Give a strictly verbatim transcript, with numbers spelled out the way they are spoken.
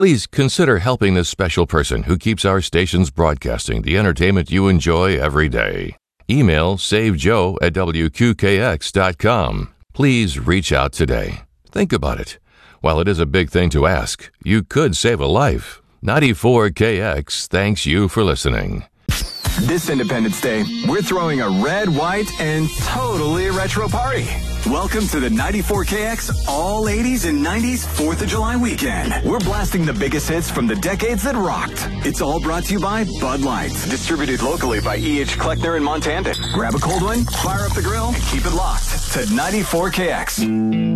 Please consider helping this special person who keeps our stations broadcasting the entertainment you enjoy every day. Email savejoe at w q k x dot com. Please reach out today. Think about it. While it is a big thing to ask, you could save a life. ninety-four K X thanks you for listening. This Independence Day, we're throwing a red, white, and totally retro party. Welcome to the ninety-four K X All eighties and nineties fourth of July weekend. We're blasting the biggest hits from the decades that rocked. It's all brought to you by Bud Light, distributed locally by E H. Kleckner in Montana. Grab a cold one, fire up the grill, and keep it locked to ninety-four K X.